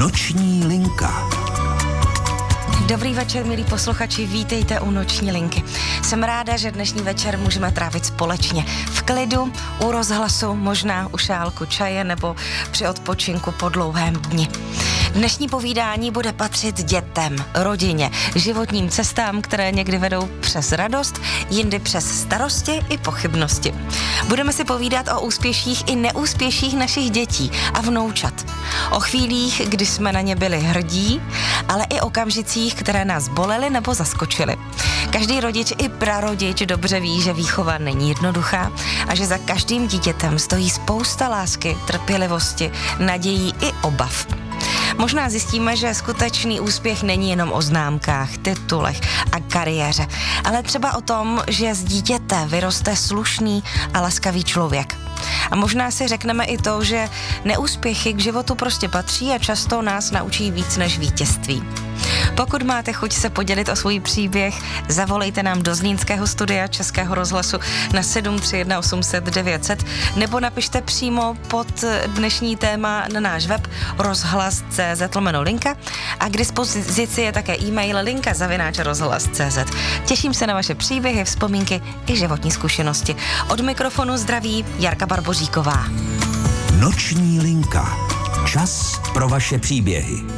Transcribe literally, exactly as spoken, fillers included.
Noční linka. Dobrý večer, milí posluchači, vítejte u Noční linky. Jsem ráda, že dnešní večer můžeme trávit společně. V klidu, u rozhlasu, možná u šálku čaje nebo při odpočinku po dlouhém dni. Dnešní povídání bude patřit dětem, rodině, životním cestám, které někdy vedou přes radost, jindy přes starosti i pochybnosti. Budeme si povídat o úspěších i neúspěších našich dětí a vnoučat. O chvílích, kdy jsme na ně byli hrdí, ale i okamžicích, které nás bolely nebo zaskočily. Každý rodič i prarodič dobře ví, že výchova není jednoduchá a že za každým dítětem stojí spousta lásky, trpělivosti, nadějí i obav. Možná zjistíme, že skutečný úspěch není jenom o známkách, titulech a kariéře, ale třeba o tom, že z dítěte vyroste slušný a laskavý člověk. A možná si řekneme i to, že neúspěchy k životu prostě patří a často nás naučí víc než vítězství. Pokud máte chuť se podělit o svůj příběh, zavolejte nám do zlínského studia Českého rozhlasu na sedm tři jedna osm set devět set nebo napište přímo pod dnešní téma na náš web rozhlas tečka cé zet lomeno linka a k dispozici je také e-mail linka zavináč rozhlas tečka cé zet. Těším se na vaše příběhy, vzpomínky i životní zkušenosti. Od mikrofonu zdraví Jarka Barboříková. Noční linka. Čas pro vaše příběhy.